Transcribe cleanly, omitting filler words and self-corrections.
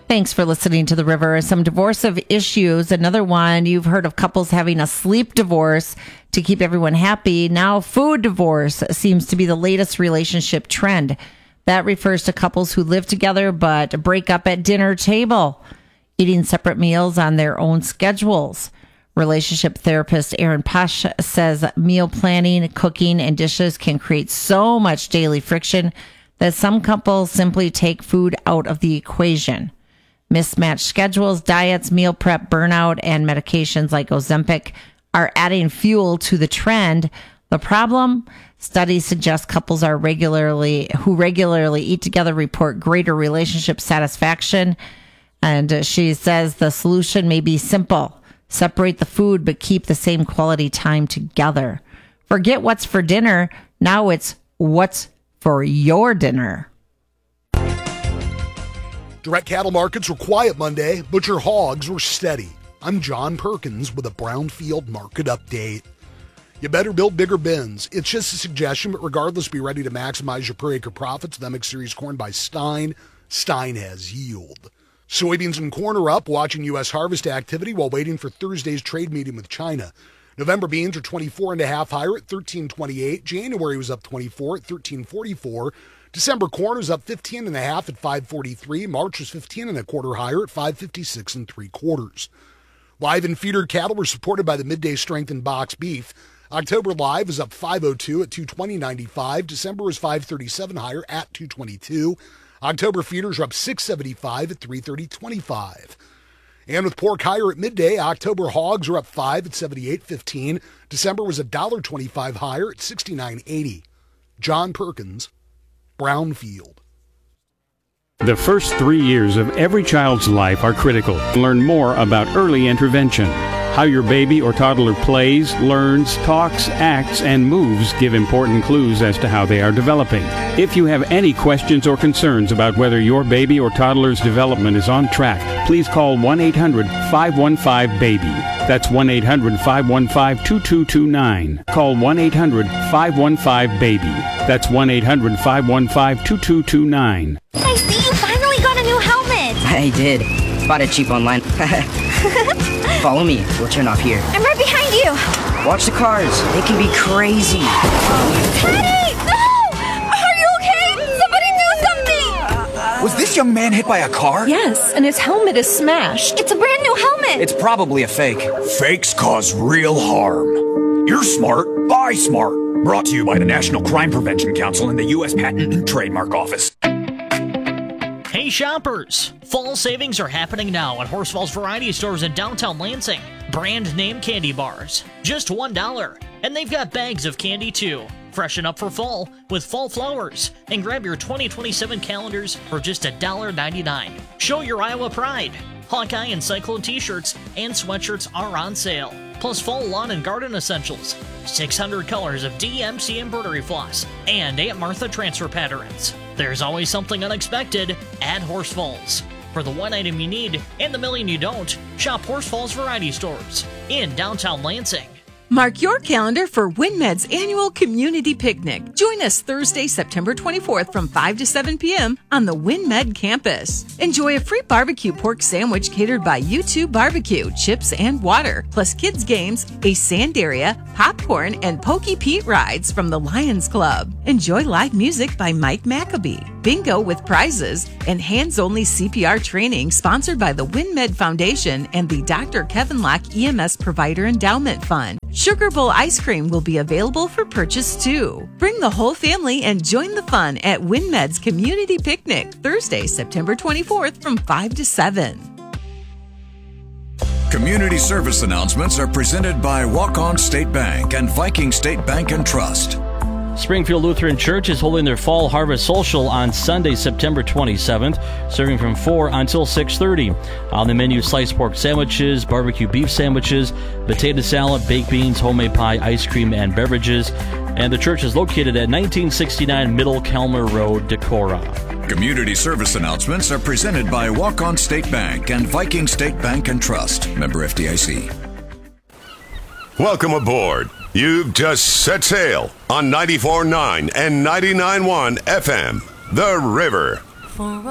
Thanks for listening to The River. Some divorce of issues. Another one, you've heard of couples having a sleep divorce to keep everyone happy. Now food divorce seems to be the latest relationship trend. That refers to couples who live together but break up at dinner table, eating separate meals on their own schedules. Relationship therapist Aaron Pash says meal planning, cooking, and dishes can create so much daily friction that some couples simply take food out of the equation. Mismatched schedules, diets, meal prep, burnout, and medications like Ozempic are adding fuel to the trend. The problem? Studies suggest couples who regularly eat together report greater relationship satisfaction. And she says the solution may be simple. Separate the food, but keep the same quality time together. Forget what's for dinner. Now it's what's for your dinner. Direct cattle markets were quiet Monday. Butcher hogs were steady. I'm John Perkins with a Brownfield market update. You better build bigger bins. It's just a suggestion, but regardless, be ready to maximize your per acre profits. The MX Series corn by Stein. Stein has yield. Soybeans and corn are up, watching U.S. harvest activity while waiting for Thursday's trade meeting with China. November beans are 24.5 higher at $13.28. January was up 24 at $13.44. December corn was up 15.5 at $5.43. March was 15.25 higher at $5.56 3/4. Live and feeder cattle were supported by the midday strength in box beef. October live was up 5.02 at $220.95. December was 5.37 higher at $222. October feeders are up 6.75 at $330.25. And with pork higher at midday, October hogs are up 5 at $78.15. December was $1.25 higher at $69.80. John Perkins, Brownfield. The first 3 years of every child's life are critical. Learn more about early intervention. How your baby or toddler plays, learns, talks, acts, and moves give important clues as to how they are developing. If you have any questions or concerns about whether your baby or toddler's development is on track, please call 1-800-515-BABY. That's 1-800-515-2229. Call 1-800-515-BABY. That's 1-800-515-2229. I see you finally got a new helmet. I did. Bought it cheap online. Follow me. We'll turn off here. I'm right behind you. Watch the cars. They can be crazy. Teddy! No! Are you okay? Somebody do something! Was this young man hit by a car? Yes, and his helmet is smashed. It's a brand new helmet. It's probably a fake. Fakes cause real harm. You're smart. Buy smart. Brought to you by the National Crime Prevention Council and the U.S. Patent and Trademark Office. Hey shoppers! Fall savings are happening now at Horsfall's Variety Stores in downtown Lansing. Brand name candy bars, just $1. And they've got bags of candy too. Freshen up for fall with fall flowers and grab your 2027 calendars for just $1.99. Show your Iowa pride. Hawkeye and Cyclone t-shirts and sweatshirts are on sale. Plus fall lawn and garden essentials, 600 colors of DMC embroidery floss, and Aunt Martha transfer patterns. There's always something unexpected at Horsfalls. For the one item you need and the million you don't, shop Horsfalls Variety Stores in downtown Lansing. Mark your calendar for WinMed's annual community picnic. Join us Thursday, September 24th from 5 to 7 p.m. on the WinMed campus. Enjoy a free barbecue pork sandwich catered by U2 Barbecue, chips and water, plus kids games, a sand area, popcorn, and Pokey Pete rides from the Lions Club. Enjoy live music by Mike Maccabee, bingo with prizes, and hands-only CPR training sponsored by the WinMed Foundation and the Dr. Kevin Locke EMS Provider Endowment Fund. Sugar Bowl ice cream will be available for purchase too. Bring the whole family and join the fun at WinMed's Community Picnic, Thursday, September 24th from 5 to 7. Community service announcements are presented by Walk-On State Bank and Viking State Bank and Trust. Springfield Lutheran Church is holding their Fall Harvest Social on Sunday, September 27th, serving from 4 until 6:30. On the menu, sliced pork sandwiches, barbecue beef sandwiches, potato salad, baked beans, homemade pie, ice cream, and beverages. And the church is located at 1969 Middle Kelmer Road, Decorah. Community service announcements are presented by Walk-On State Bank and Viking State Bank and Trust. Member FDIC. Welcome aboard. You've just set sail on 94.9 and 99.1 FM, The River.